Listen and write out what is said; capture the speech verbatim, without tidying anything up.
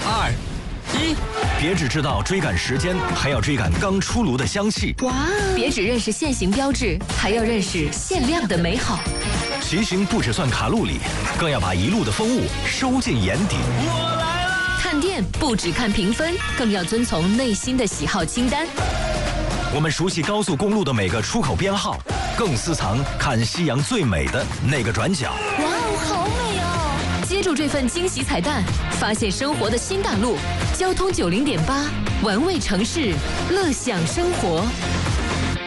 二、一， 别只知道追赶时间，还要追赶刚出炉的香气。 哇！别只认识限行标志，还要认识限量的美好。 骑行不只算卡路里，更要把一路的风物收进眼底。 我来了！ 看店不只看评分，更要遵从内心的喜好清单。 我们熟悉高速公路的每个出口编号，更私藏看夕阳最美的那个转角。 哇哦，好美哦！接住这份惊喜彩蛋，发现生活的新大陆。交通九零点八，玩味城市，乐享生活。